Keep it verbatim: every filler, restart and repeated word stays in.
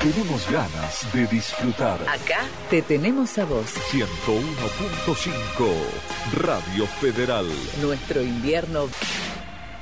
tenemos ganas de disfrutar. Acá te tenemos a vos. ciento uno punto cinco Radio Federal. Nuestro invierno